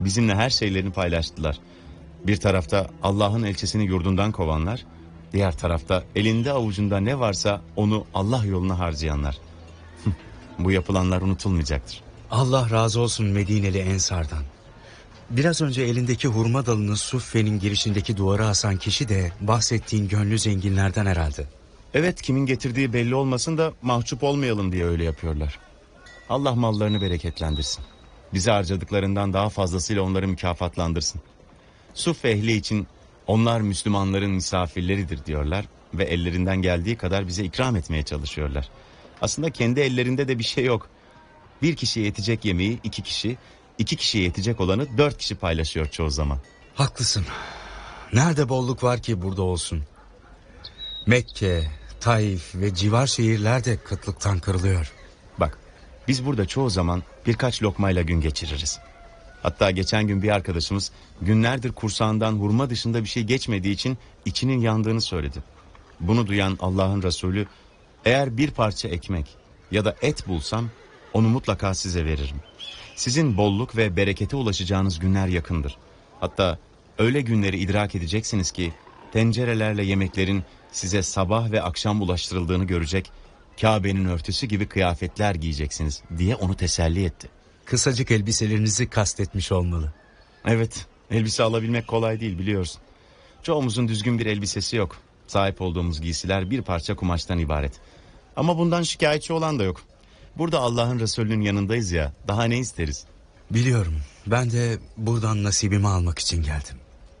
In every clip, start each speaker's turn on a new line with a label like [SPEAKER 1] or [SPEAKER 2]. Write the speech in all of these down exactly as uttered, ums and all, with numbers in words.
[SPEAKER 1] Bizimle her şeylerini paylaştılar. Bir tarafta Allah'ın elçisini yurdundan kovanlar, diğer tarafta elinde avucunda ne varsa onu Allah yoluna harcayanlar. Bu yapılanlar unutulmayacaktır.
[SPEAKER 2] Allah razı olsun Medineli Ensar'dan. Biraz önce elindeki hurma dalını Suffe'nin girişindeki duvara asan kişi de bahsettiğin gönlü zenginlerden herhalde.
[SPEAKER 1] Evet, kimin getirdiği belli olmasın da mahcup olmayalım diye öyle yapıyorlar. Allah mallarını bereketlendirsin. Bize harcadıklarından daha fazlasıyla onları mükafatlandırsın. Suffe ehli için onlar Müslümanların misafirleridir diyorlar ve ellerinden geldiği kadar bize ikram etmeye çalışıyorlar. Aslında kendi ellerinde de bir şey yok. Bir kişiye yetecek yemeği iki kişi, iki kişiye yetecek olanı dört kişi paylaşıyor çoğu zaman.
[SPEAKER 2] Haklısın. Nerede bolluk var ki burada olsun? Mekke, Taif ve civar şehirler de kıtlıktan kırılıyor.
[SPEAKER 1] Bak, biz burada çoğu zaman birkaç lokmayla gün geçiririz. Hatta geçen gün bir arkadaşımız günlerdir kursağından hurma dışında bir şey geçmediği için içinin yandığını söyledi. Bunu duyan Allah'ın Resulü, eğer bir parça ekmek ya da et bulsam onu mutlaka size veririm. Sizin bolluk ve berekete ulaşacağınız günler yakındır. Hatta öyle günleri idrak edeceksiniz ki tencerelerle yemeklerin size sabah ve akşam ulaştırıldığını görecek, Kabe'nin örtüsü gibi kıyafetler giyeceksiniz diye onu teselli etti.
[SPEAKER 2] Kısacık elbiselerinizi kastetmiş olmalı.
[SPEAKER 1] Evet, elbise alabilmek kolay değil biliyorsun. Çoğumuzun düzgün bir elbisesi yok. Sahip olduğumuz giysiler bir parça kumaştan ibaret. Ama bundan şikayetçi olan da yok. Burada Allah'ın Resulü'nün yanındayız ya, daha ne isteriz?
[SPEAKER 2] Biliyorum, ben de buradan nasibimi almak için geldim.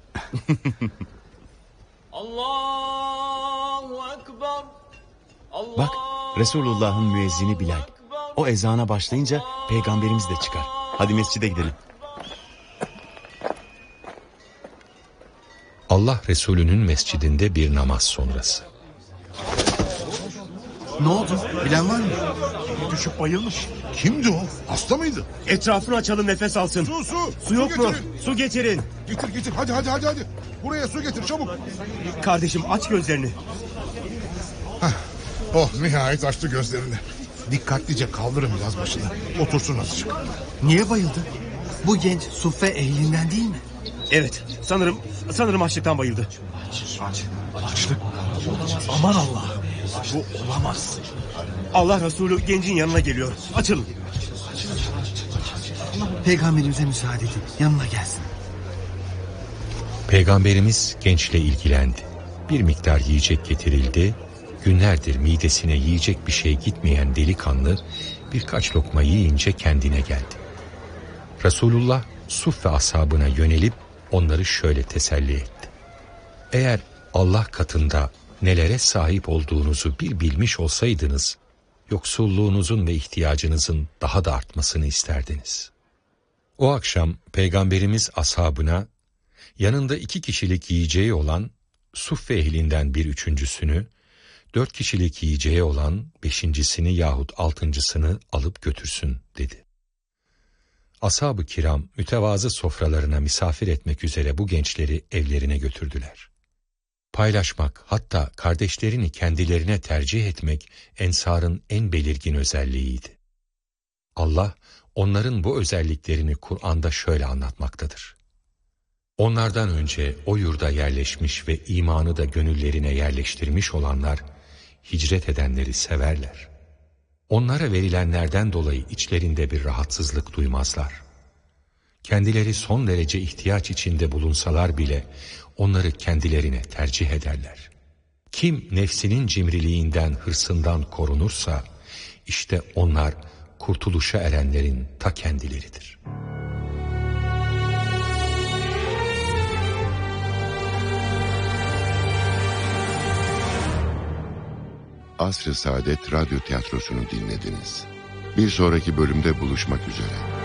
[SPEAKER 3] Allahu Ekber.
[SPEAKER 1] Bak, Resulullah'ın müezzini Bilal. O ezana başlayınca peygamberimiz de çıkar. Hadi mescide gidelim.
[SPEAKER 4] Allah Resulü'nün mescidinde bir namaz sonrası.
[SPEAKER 5] Ne oldu? Bilen var mı? Düşüp bayılmış. Kimdi o? Hasta mıydı?
[SPEAKER 6] Etrafını açalım, nefes alsın.
[SPEAKER 5] Su su.
[SPEAKER 6] Su yok mu?
[SPEAKER 5] Getirin.
[SPEAKER 6] Su getirin.
[SPEAKER 5] Getir getir. Hadi hadi hadi hadi. Buraya su getir çabuk.
[SPEAKER 6] Kardeşim aç gözlerini.
[SPEAKER 5] Heh. Oh, nihayet açtı gözlerini. Dikkatlice kaldırın biraz başını. Otursun azıcık.
[SPEAKER 7] Niye bayıldı? Bu genç Suffe ehlinden değil mi?
[SPEAKER 6] Evet, sanırım sanırım açlıktan bayıldı.
[SPEAKER 5] Açlık. Aman Allah. Bu olamaz.
[SPEAKER 6] Allah Resulü gencin yanına geliyor. Açılın.
[SPEAKER 7] Peygamberimize müsaade edin. Yanına gelsin.
[SPEAKER 4] Peygamberimiz gençle ilgilendi. Bir miktar yiyecek getirildi. Günlerdir midesine yiyecek bir şey gitmeyen delikanlı birkaç lokma yiyince kendine geldi. Resulullah Suffe ashabına yönelip onları şöyle teselli etti. Eğer Allah katında nelere sahip olduğunuzu bir bilmiş olsaydınız, yoksulluğunuzun ve ihtiyacınızın daha da artmasını isterdiniz. O akşam Peygamberimiz ashabına yanında iki kişilik yiyeceği olan Suffe ehlinden bir üçüncüsünü, dört kişilik yiyeceği olan beşincisini yahut altıncısını alıp götürsün dedi. Ashab-ı kiram mütevazı sofralarına misafir etmek üzere bu gençleri evlerine götürdüler. Paylaşmak, hatta kardeşlerini kendilerine tercih etmek Ensar'ın en belirgin özelliğiydi. Allah onların bu özelliklerini Kur'an'da şöyle anlatmaktadır. Onlardan önce o yurda yerleşmiş ve imanı da gönüllerine yerleştirmiş olanlar, hicret edenleri severler. Onlara verilenlerden dolayı içlerinde bir rahatsızlık duymazlar. Kendileri son derece ihtiyaç içinde bulunsalar bile onları kendilerine tercih ederler. Kim nefsinin cimriliğinden, hırsından korunursa, işte onlar kurtuluşa erenlerin ta kendileridir.
[SPEAKER 8] Asr-ı Saadet Radyo Tiyatrosu'nu dinlediniz. Bir sonraki bölümde buluşmak üzere.